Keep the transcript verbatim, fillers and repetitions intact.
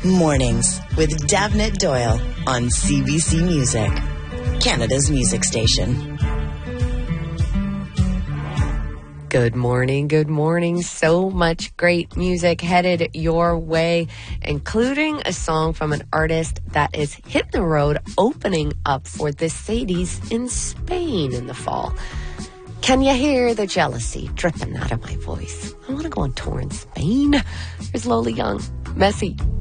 Mornings with Davnit Doyle on C B C Music, Canada's music station. Good morning, good morning. So much great music headed your way, including a song from an artist that is hitting the road, opening up for the Sadies in Spain in the fall. Can you hear the jealousy dripping out of my voice? I want to go on tour in Spain. Here's Lola Young, Messy.